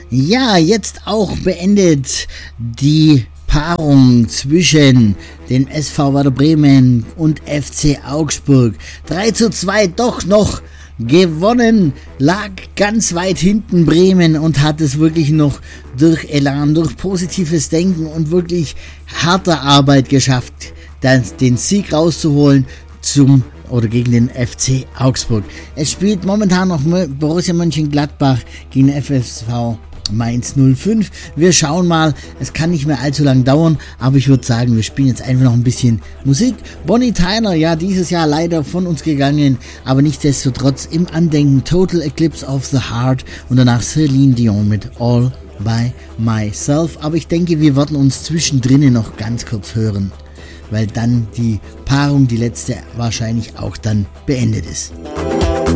Ja, jetzt auch beendet die Paarung zwischen dem SV Werder Bremen und FC Augsburg. 3:2 doch noch gewonnen, lag ganz weit hinten Bremen und hat es wirklich noch durch Elan, durch positives Denken und wirklich harter Arbeit geschafft, den Sieg rauszuholen gegen den FC Augsburg. Es spielt momentan noch Borussia Mönchengladbach gegen FSV Mainz 05. Wir schauen mal, es kann nicht mehr allzu lang dauern, aber ich würde sagen, wir spielen jetzt einfach noch ein bisschen Musik. Bonnie Tyler, ja, dieses Jahr leider von uns gegangen, aber nichtsdestotrotz im Andenken Total Eclipse of the Heart und danach Celine Dion mit All by Myself. Aber ich denke, wir werden uns zwischendrin noch ganz kurz hören, weil dann die Paarung, die letzte, wahrscheinlich auch dann beendet ist.